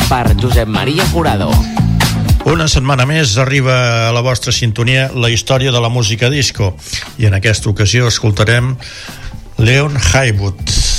per Josep Maria Jurado. Una setmana més arriba a la vostra sintonia la història de la música disco, i en aquesta ocasió escoltarem Leon Haywood.